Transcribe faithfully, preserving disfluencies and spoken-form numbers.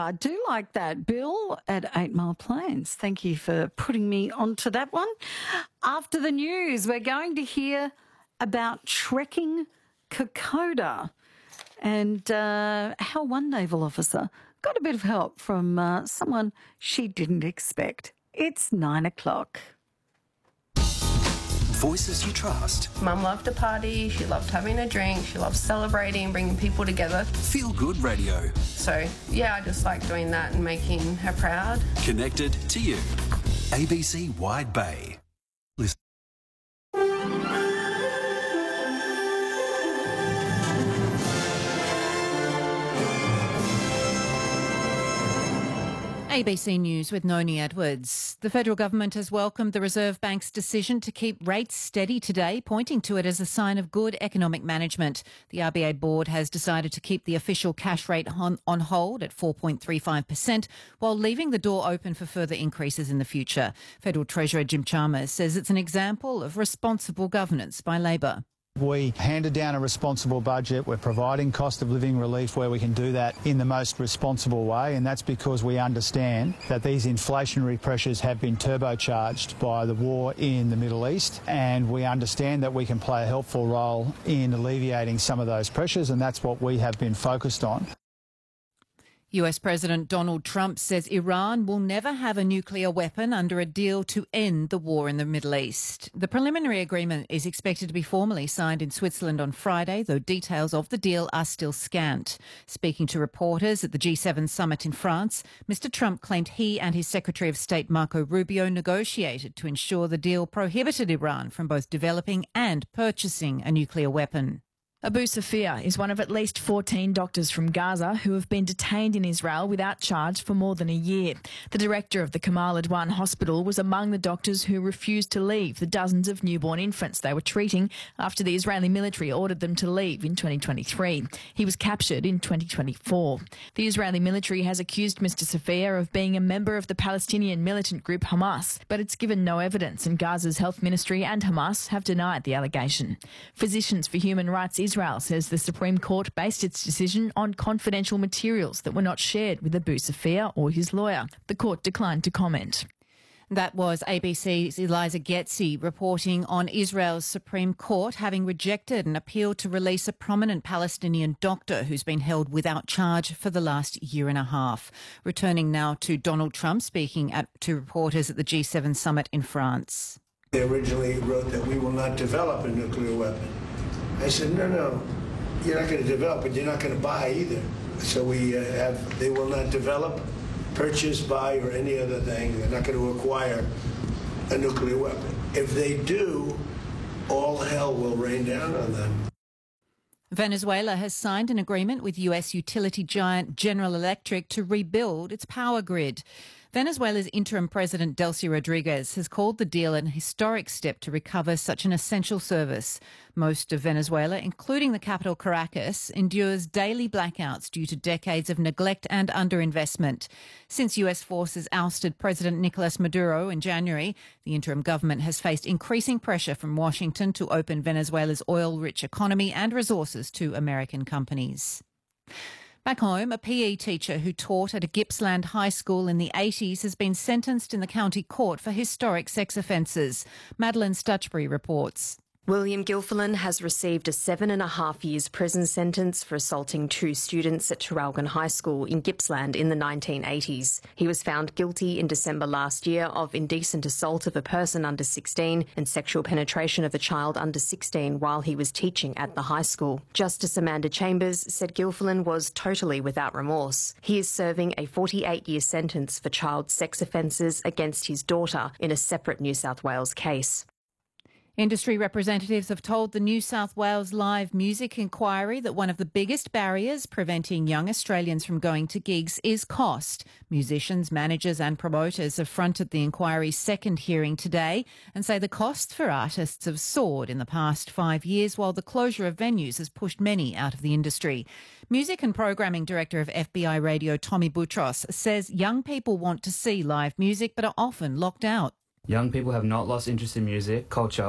I do like that. Bill at Eight Mile Plains, thank you for putting me onto that one. After the news, we're going to hear about trekking Kokoda and uh, how one naval officer got a bit of help from uh, someone she didn't expect. It's nine o'clock. Voices you trust. Mum loved to party, she loved having a drink, she loved celebrating, bringing people together. Feel Good Radio. So, yeah, I just like doing that and making her proud. Connected to you. A B C Wide Bay. Listen. A B C News with Noni Edwards. The federal government has welcomed the Reserve Bank's decision to keep rates steady today, pointing to it as a sign of good economic management. The R B A board has decided to keep the official cash rate on, on hold at four point three five percent, while leaving the door open for further increases in the future. Federal Treasurer Jim Chalmers says it's an example of responsible governance by Labor. We handed down a responsible budget. We're providing cost of living relief where we can do that in the most responsible way, and that's because we understand that these inflationary pressures have been turbocharged by the war in the Middle East, and we understand that we can play a helpful role in alleviating some of those pressures, and that's what we have been focused on. U S President Donald Trump says Iran will never have a nuclear weapon under a deal to end the war in the Middle East. The preliminary agreement is expected to be formally signed in Switzerland on Friday, though details of the deal are still scant. Speaking to reporters at the G seven summit in France, Mister Trump claimed he and his Secretary of State Marco Rubio negotiated to ensure the deal prohibited Iran from both developing and purchasing a nuclear weapon. Abu Safia is one of at least fourteen doctors from Gaza who have been detained in Israel without charge for more than a year. The director of the Kamal Adwan Hospital was among the doctors who refused to leave the dozens of newborn infants they were treating after the Israeli military ordered them to leave in twenty twenty-three. He was captured in twenty twenty-four. The Israeli military has accused Mister Safia of being a member of the Palestinian militant group Hamas, but it's given no evidence, and Gaza's health ministry and Hamas have denied the allegation. Physicians for Human Rights Israel says the Supreme Court based its decision on confidential materials that were not shared with Abu Safia or his lawyer. The court declined to comment. That was A B C's Eliza Getzi reporting on Israel's Supreme Court having rejected an appeal to release a prominent Palestinian doctor who's been held without charge for the last year and a half. Returning now to Donald Trump speaking at, to reporters at the G seven summit in France. They originally wrote that we will not develop a nuclear weapon. I said, no, no, you're not going to develop it, you're not going to buy either. So we uh, have, they will not develop, purchase, buy, or any other thing. They're not going to acquire a nuclear weapon. If they do, all hell will rain down on them. Venezuela has signed an agreement with U S utility giant General Electric to rebuild its power grid. Venezuela's interim president Delcy Rodriguez has called the deal an historic step to recover such an essential service. Most of Venezuela, including the capital Caracas, endures daily blackouts due to decades of neglect and underinvestment. Since U S forces ousted President Nicolas Maduro in January, the interim government has faced increasing pressure from Washington to open Venezuela's oil-rich economy and resources to American companies. Back home, a P E teacher who taught at a Gippsland high school in the eighties has been sentenced in the county court for historic sex offences. Madeline Stutchbury reports. William Gilfillan has received a seven and a half years prison sentence for assaulting two students at Traralgon High School in Gippsland in the nineteen eighties. He was found guilty in December last year of indecent assault of a person under sixteen and sexual penetration of a child under sixteen while he was teaching at the high school. Justice Amanda Chambers said Gilfillan was totally without remorse. He is serving a forty-eight year sentence for child sex offences against his daughter in a separate New South Wales case. Industry representatives have told the New South Wales Live Music Inquiry that one of the biggest barriers preventing young Australians from going to gigs is cost. Musicians, managers and promoters have fronted the inquiry's second hearing today and say the costs for artists have soared in the past five years while the closure of venues has pushed many out of the industry. Music and Programming Director of F B I Radio, Tommy Boutros, says young people want to see live music but are often locked out. Young people have not lost interest in music, culture